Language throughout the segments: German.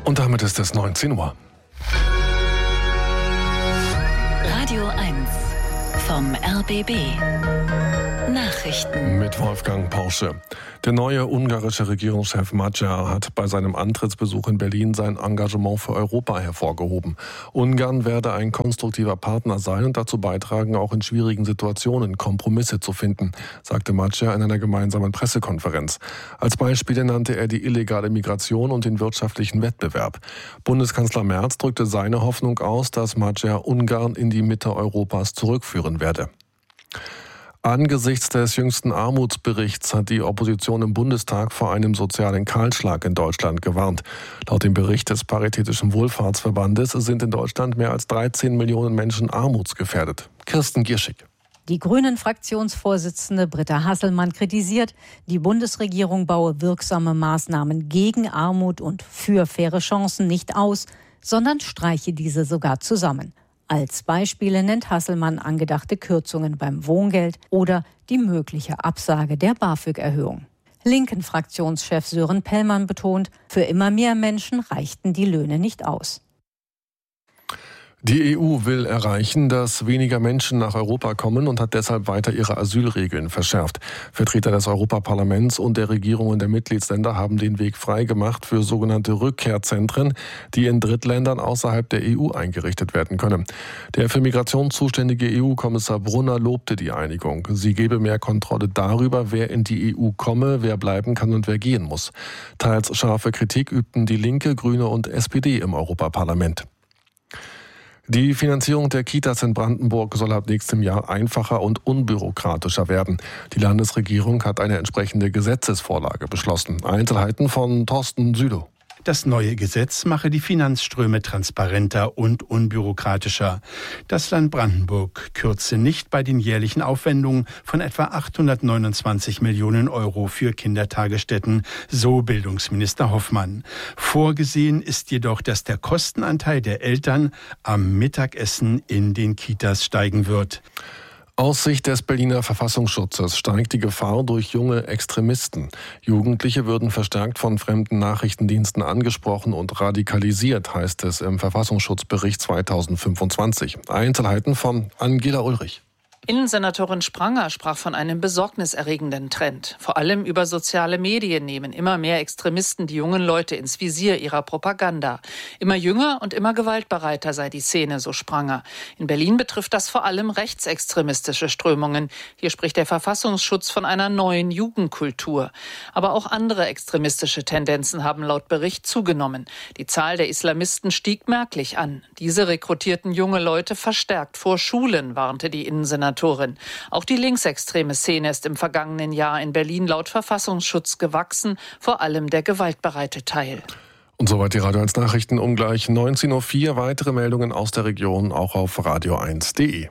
Und damit ist es 19 Uhr. Radio 1 vom RBB. Nachrichten Mit Wolfgang Porsche. Der neue ungarische Regierungschef Magyar hat bei seinem Antrittsbesuch in Berlin sein Engagement für Europa hervorgehoben. Ungarn werde ein konstruktiver Partner sein und dazu beitragen, auch in schwierigen Situationen Kompromisse zu finden, sagte Magyar in einer gemeinsamen Pressekonferenz. Als Beispiele nannte er die illegale Migration und den wirtschaftlichen Wettbewerb. Bundeskanzler Merz drückte seine Hoffnung aus, dass Magyar Ungarn in die Mitte Europas zurückführen werde. Angesichts des jüngsten Armutsberichts hat die Opposition im Bundestag vor einem sozialen Kahlschlag in Deutschland gewarnt. Laut dem Bericht des Paritätischen Wohlfahrtsverbandes sind in Deutschland mehr als 13 Millionen Menschen armutsgefährdet. Kirsten Gierschig. Die Grünen-Fraktionsvorsitzende Britta Hasselmann kritisiert, die Bundesregierung baue wirksame Maßnahmen gegen Armut und für faire Chancen nicht aus, sondern streiche diese sogar zusammen. Als Beispiele nennt Hasselmann angedachte Kürzungen beim Wohngeld oder die mögliche Absage der BAföG-Erhöhung. Linken-Fraktionschef Sören Pellmann betont, für immer mehr Menschen reichten die Löhne nicht aus. Die EU will erreichen, dass weniger Menschen nach Europa kommen und hat deshalb weiter ihre Asylregeln verschärft. Vertreter des Europaparlaments und der Regierungen der Mitgliedsländer haben den Weg freigemacht für sogenannte Rückkehrzentren, die in Drittländern außerhalb der EU eingerichtet werden können. Der für Migration zuständige EU-Kommissar Brunner lobte die Einigung. Sie gebe mehr Kontrolle darüber, wer in die EU komme, wer bleiben kann und wer gehen muss. Teils scharfe Kritik übten die Linke, Grüne und SPD im Europaparlament. Die Finanzierung der Kitas in Brandenburg soll ab nächstem Jahr einfacher und unbürokratischer werden. Die Landesregierung hat eine entsprechende Gesetzesvorlage beschlossen. Einzelheiten von Thorsten Südow. Das neue Gesetz mache die Finanzströme transparenter und unbürokratischer. Das Land Brandenburg kürze nicht bei den jährlichen Aufwendungen von etwa 829 Millionen Euro für Kindertagesstätten, so Bildungsminister Hoffmann. Vorgesehen ist jedoch, dass der Kostenanteil der Eltern am Mittagessen in den Kitas steigen wird. Aus Sicht des Berliner Verfassungsschutzes steigt die Gefahr durch junge Extremisten. Jugendliche würden verstärkt von fremden Nachrichtendiensten angesprochen und radikalisiert, heißt es im Verfassungsschutzbericht 2025. Einzelheiten von Angela Ulrich. Innensenatorin Spranger sprach von einem besorgniserregenden Trend. Vor allem über soziale Medien nehmen immer mehr Extremisten die jungen Leute ins Visier ihrer Propaganda. Immer jünger und immer gewaltbereiter sei die Szene, so Spranger. In Berlin betrifft das vor allem rechtsextremistische Strömungen. Hier spricht der Verfassungsschutz von einer neuen Jugendkultur. Aber auch andere extremistische Tendenzen haben laut Bericht zugenommen. Die Zahl der Islamisten stieg merklich an. Diese rekrutierten junge Leute verstärkt vor Schulen, warnte die Innensenatorin. Auch die linksextreme Szene ist im vergangenen Jahr in Berlin laut Verfassungsschutz gewachsen, vor allem der gewaltbereite Teil. Und soweit die Radio 1 Nachrichten um gleich 19.04 Uhr. Weitere Meldungen aus der Region auch auf radio1.de.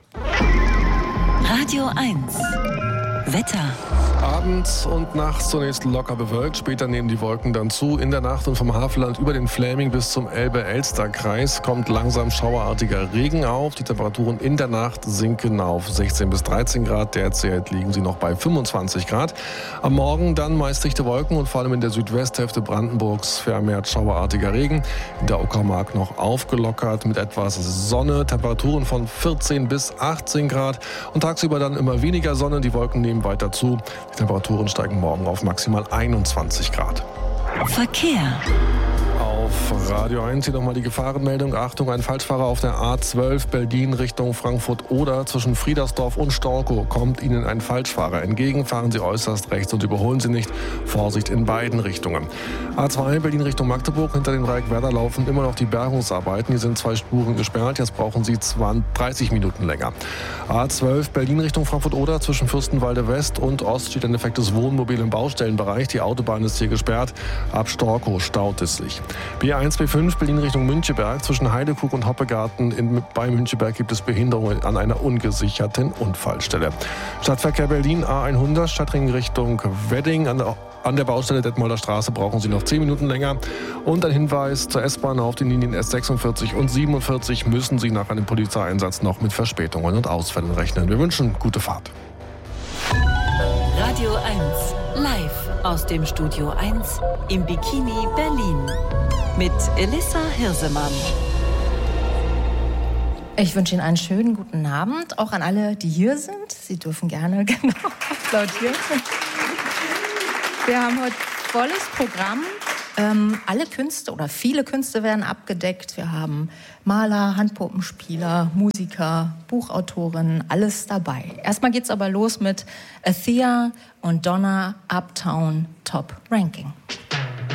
Radio 1 Wetter. Abends und nachts zunächst locker bewölkt, später nehmen die Wolken dann zu. In der Nacht und vom Havelland über den Fläming bis zum Elbe-Elster-Kreis kommt langsam schauerartiger Regen auf. Die Temperaturen in der Nacht sinken auf 16 bis 13 Grad. Derzeit liegen sie noch bei 25 Grad. Am Morgen dann meist dichte Wolken und vor allem in der Südwesthälfte Brandenburgs vermehrt schauerartiger Regen. In der Uckermark noch aufgelockert mit etwas Sonne. Temperaturen von 14 bis 18 Grad. Und tagsüber dann immer weniger Sonne. Die Wolken nehmen weiter zu. Die Temperaturen steigen morgen auf maximal 21 Grad. Verkehr. Auf Radio 1 hier nochmal die Gefahrenmeldung. Achtung, ein Falschfahrer auf der A12 Berlin Richtung Frankfurt-Oder. Zwischen Friedersdorf und Storkow kommt Ihnen ein Falschfahrer entgegen. Fahren Sie äußerst rechts und überholen Sie nicht. Vorsicht in beiden Richtungen. A2 Berlin Richtung Magdeburg. Hinter dem Dreieck Werder laufen immer noch die Bergungsarbeiten. Hier sind 2 Spuren gesperrt. Jetzt brauchen Sie 30 Minuten länger. A12 Berlin Richtung Frankfurt-Oder. Zwischen Fürstenwalde West und Ost steht ein defektes Wohnmobil im Baustellenbereich. Die Autobahn ist hier gesperrt. Ab Storkow staut es sich. B1, B5 Berlin Richtung Müncheberg. Zwischen Heidekrug und Hoppegarten bei Müncheberg gibt es Behinderungen an einer ungesicherten Unfallstelle. Stadtverkehr Berlin A100 Stadtring Richtung Wedding. An der Baustelle Detmolder Straße brauchen Sie noch 10 Minuten länger. Und ein Hinweis zur S-Bahn: Auf den Linien S46 und 47 müssen Sie nach einem Polizeieinsatz noch mit Verspätungen und Ausfällen rechnen. Wir wünschen gute Fahrt. Radio 1 live aus dem Studio 1 im Bikini Berlin. mit Elissa Hirsemann. Ich wünsche Ihnen einen schönen guten Abend, auch an alle, die hier sind. Sie dürfen gerne applaudieren. Wir haben heute volles Programm. Alle Künste oder viele Künste werden abgedeckt. Wir haben Maler, Handpuppenspieler, Musiker, Buchautorinnen, alles dabei. Erstmal geht's aber los mit Athea und Donna Uptown Top Ranking.